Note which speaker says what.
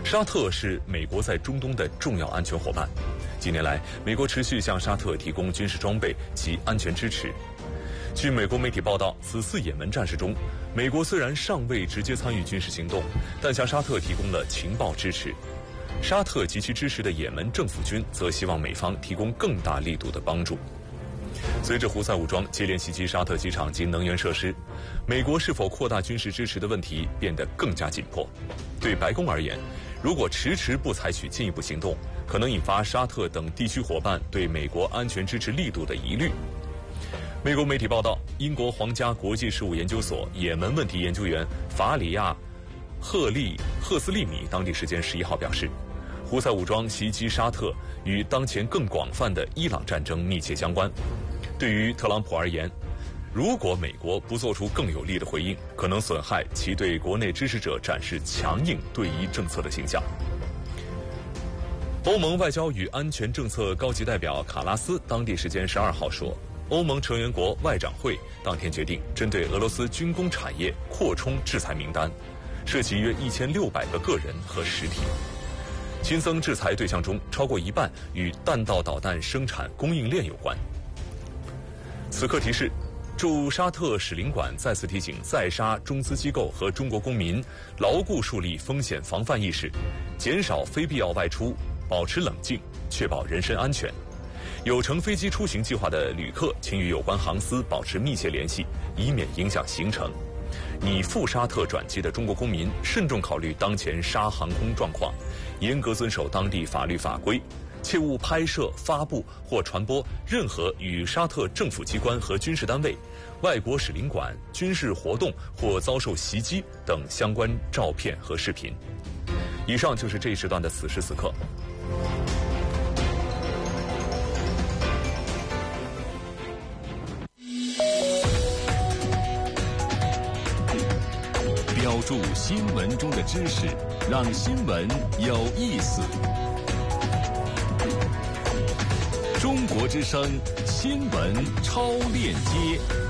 Speaker 1: 沙特是美国在中东的重要安全伙伴。近年来，美国持续向沙特提供军事装备及安全支持。据美国媒体报道，此次也门战事中，美国虽然尚未直接参与军事行动，但向沙特提供了情报支持。沙特及其支持的也门政府军则希望美方提供更大力度的帮助。随着胡塞武装接连袭击沙特机场及能源设施，美国是否扩大军事支持的问题变得更加紧迫。对白宫而言，如果迟迟不采取进一步行动，可能引发沙特等地区伙伴对美国安全支持力度的疑虑。美国媒体报道，英国皇家国际事务研究所也门问题研究员法里亚·赫斯利米当地时间11号表示，胡塞武装袭击沙特与当前更广泛的伊朗战争密切相关。对于特朗普而言，如果美国不做出更有力的回应，可能损害其对国内支持者展示强硬对伊政策的形象。欧盟外交与安全政策高级代表卡拉斯当地时间12号说，欧盟成员国外长会当天决定针对俄罗斯军工产业扩充制裁名单，涉及约1600个个人和实体。新增制裁对象中，超过一半与弹道导弹生产供应链有关。此刻提示，驻沙特使领馆再次提醒在沙中资机构和中国公民牢固树立风险防范意识，减少非必要外出，保持冷静，确保人身安全。有乘飞机出行计划的旅客，请与有关航司保持密切联系，以免影响行程。拟赴沙特转机的中国公民，慎重考虑当前沙航空状况，严格遵守当地法律法规，切勿拍摄、发布或传播任何与沙特政府机关和军事单位、外国使领馆、军事活动或遭受袭击等相关照片和视频。以上就是这一时段的此时此刻。
Speaker 2: 标注新闻中的知识，让新闻有意思。中国之声新闻超链接。